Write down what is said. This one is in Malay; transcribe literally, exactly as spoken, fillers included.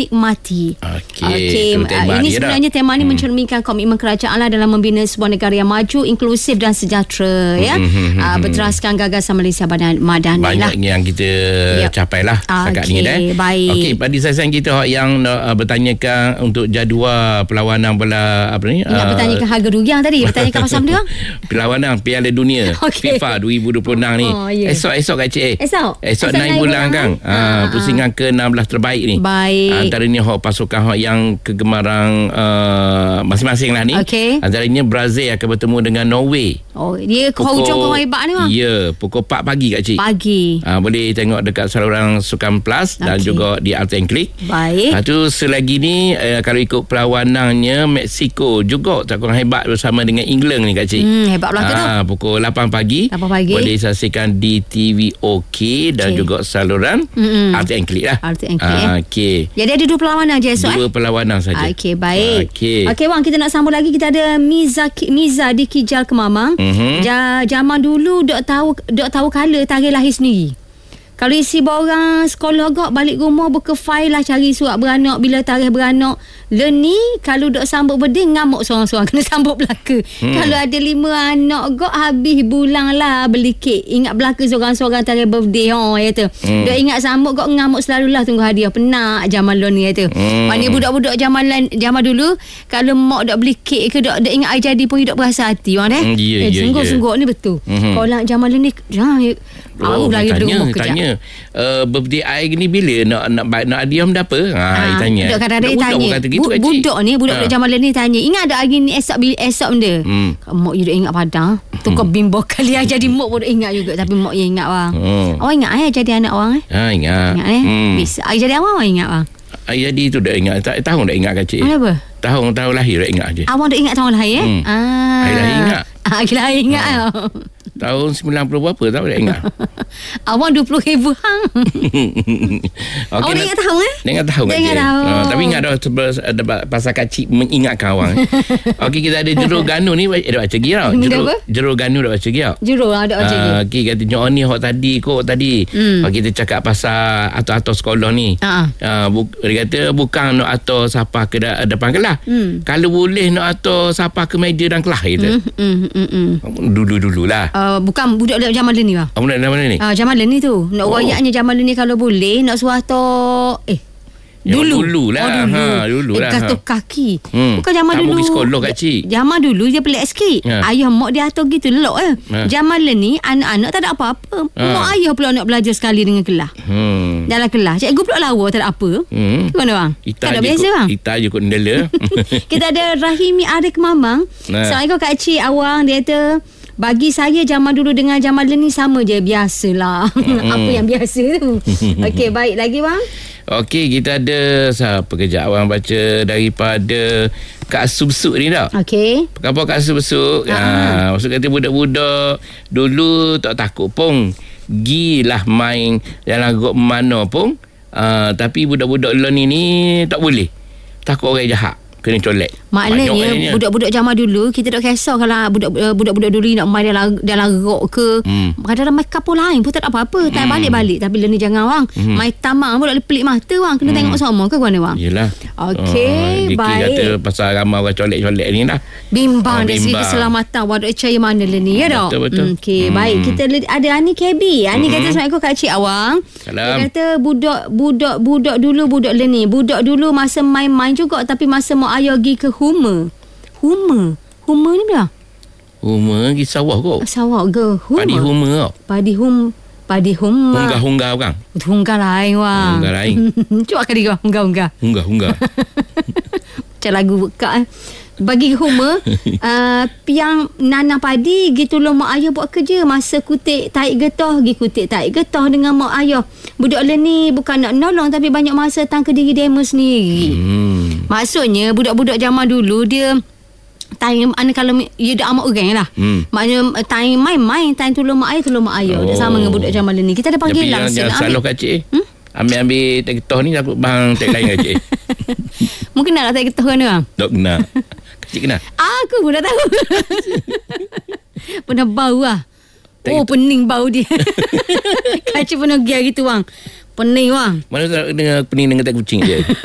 dinikmati. Okey. Okay. Uh, ini sebenarnya tema ni hmm. mencerminkan komitmen kerajaan lah dalam membina sebuah negara yang maju, inklusif dan sejahtera. Ya, hmm. uh, berteraskan gagasan Malaysia Madani. Banyak lah yang kita yep. capai lah setakat okay, ni dah. Baik. Okey, pada sasaran kita yang uh, bertanyakan untuk jadual perlawanan bola apa ni? Nak uh, bertanyakan harga rugian tadi, bertanyakan pasal benda. Perlawanan Piala Dunia okay. FIFA dua ribu dua puluh enam ni. Oh, yeah. Esok-esok Kak Cik. Eh. Esok. Esok, Esok naik bulan kan. Ha, ha, pusingan ke enam belas terbaik ni. Baik. Antaranya hok pasukan hok yang kegemaran uh, masing-masing lah ni. Okay. Antaranya Brazil akan bertemu dengan Norway. Oh, dia hujung ke hebat ni bang? Ya, pukul empat pagi Kak Cik. Pagi. Ha, boleh tengok dekat saluran Sukan Plus okay. dan juga di Alt and Click. Baik. Lepas tu selagi ni uh, kalau ikut perlawanannya Mexico juga tak kurang hebat bersama dengan England ni Kak Cik. Hmm, hebat pula tu. Ha, pukul lapan pagi. lapan pagi. Boleh saksikan di T V OK dan okay. juga saluran mm-hmm. Alt and Click lah. Alt and Click. Ha, okey. Jadi ada dua perlawanan je esok. Dua eh? perlawanan saja. Okey, baik. Okey. Okey bang, kita nak sambung lagi. Kita ada Miza Miza di Kijal Kemamang. Mm-hmm. Ja, zaman dulu dok tahu dok tahu kala tarikh lahir sendiri. Kalau isi borang sekolah gak balik rumah buka file lah cari surat beranak bila tarikh beranak. Le ni kalau dok sambut birthday ngamuk seorang-seorang kena sambut belaka. Hmm. Kalau ada lima anak gak habis bulan lah beli kek. Ingat belaka seorang-seorang tarikh birthday ha kata. Hmm. Dok ingat sambut gak ngamuk selalu lah tunggu hadiah penat zaman lo ni kata. Hmm. Mana budak-budak zaman zaman dulu kalau mak dok beli kek ke dok dok ingat ai jadi pun dok berasa hati orang deh. Hmm, yeah, eh, yeah, sungguh-sungguh yeah. ni betul. Hmm. Kalau zaman lo ni jangan Oh, lagi tanya, tanya. Uh, birthday I ni bila nak nak nak hadiah dah apa? Ha, ha tanya. Budak kadang-kadang tanya. Kata gitu, Bu, budak ni, budak-budak ha. zaman ni tanya. Ingat ada hari ni esok esok benda. Hmm. Mak you dah ingat padang. Tu kau bimbo kali aja jadi mak pun ingat juga tapi mak you ingat bang. Hmm. Awak ingat eh jadi anak orang eh? Ha, ingat. Ingat eh? Hmm. Bisa. Ai jadi awak ingat bang. Ai jadi tu dah ingat. Tahun dah ingat Kak Cik. Apa? Tahun tahun lahir dah ingat aje. Awak dah ingat tahun lahir eh? Hmm. Ah. Ai lahir ingat. Ah, lahir ingat. Ha. Tahun sembilan puluh berapa tahu tak ingat. Awak dua puluh ribu hang. Okay, awak ingat tahun eh? Ingat tahun kan. Ingat tahun. Uh, tapi ingat dah ada pasal Kak Cik mengingatkan awang. Okey, kita ada juru ganu ni dah baca gi tau. Juru juru ganu dah baca gi tau. Juru ada baca gi. Uh, okey kata nyo ni hok tadi kok tadi. Hmm. Uh, kita cakap pasal atas-atas sekolah ni. Uh-huh. Uh, bu- dia kata bukan nak atas siapa ke da- depan kelas. Hmm. Kalau boleh nak atas siapa ke meja dan kelas gitu. Hmm. Hmm. Hmm. Dulu-dululah. Uh, bukan budak zaman ni bang. Oh, budak zaman ni. Ah, uh, zaman ni tu. Nak oh. royaknya zaman ni kalau boleh nak suah to eh dulu dulu lah. Oh, dulu. Ha, dulu eh, lah. Katuk kaki. Hmm. Bukan zaman tak dulu. Tak sekolah Kak Cik. Zaman dulu dia pelik sikit. Ha. Ayah mak dia atur gitu lok eh. Ha. Zaman ni anak-anak tak ada apa-apa. Ha. Mak ayah pula nak belajar sekali dengan kelas. Hmm. Dalam kelas. Cikgu pula lawa tak ada apa. Hmm. Gimana bang? Kita tak ada biasa bang. Kita je kot ndela. Kita ada Rahimi Arif Mamang. Nah. Assalamualaikum Kak Cik awang dia kata bagi saya zaman dulu dengan zaman ni sama je biasalah. Hmm. Apa yang biasa tu. Okey baik lagi bang. Okey, kita ada siapa kejap awang baca daripada Kak Subsuk ni tak? Okey. Apa Kak Subsuk? Ha, maksud kata budak-budak dulu tak takut pun. Gilah main dalam gok mana pun. Uh, tapi budak-budak lo ni ni tak boleh. Takut orang jahat. Kena colek. Maknanya budak-budak zaman dulu kita tak kisah kalau budak budak-budak dulu nak main dalam dalam rok ke. Hmm. Kadang-kadang main kapur lain pun tak ada apa-apa. Tak hmm. balik-balik tapi le ni jangan orang. Hmm. Main tamang pun tak pelik mata orang kena hmm. tengok sama ke mana bang? Yalah. Okey, uh, baik. Kata pasal ramai orang colek-colek ni dah. Bimbang uh, dari segi keselamatan wadah cahaya mana le ni ya tak? Betul betul. Hmm, Okey, hmm. baik. Kita ada Ani K B. Ani hmm. kata Assalamualaikum Kak Cik awang. Salam. Dia kata budak budak budak dulu budak le ni. Budak dulu masa main-main juga tapi masa mak ayah pergi ke Huma. Huma. Huma ni bila? Huma pergi sawah kok. Sawah ke? Huma. Padi Huma kau. Padi Hum. Padi Huma. Hunggah-hunggah kan? Hunggah lain wang. Hunggah lain. Cuba kali kau hunggah-hunggah. Hunggah-hunggah. Macam lagu buka eh. Bagi Huma uh, piang nanam padi gitu lo mak ayah buat kerja masa kutik taik getah gi kutik taik getah dengan mak ayah. Budak le ni bukan nak nolong tapi banyak masa tang ke diri demo sendiri. Hmm. Maksudnya budak-budak zaman dulu dia time ane kalau dia dah amat orang lah. Hmm. Maknanya time main-main time tolong mak ayah tolong mak ayah. Oh. Dia sama dengan budak zaman le ni. Kita ada panggil langsung. Tapi yang Kak Cik. Hmm? Ambil-ambil tak getah ni takut bang tak lain Kak Cik. Mungkin nak tak getah kan bang? Tak kena. Cik kenal? Aku pun dah tahu. Pernah bau lah. Tak oh, gitu. Pening bau dia. Kacau pernah pergi gitu bang. Pening bang. Mana tak dengar pening dengan tak kucing je.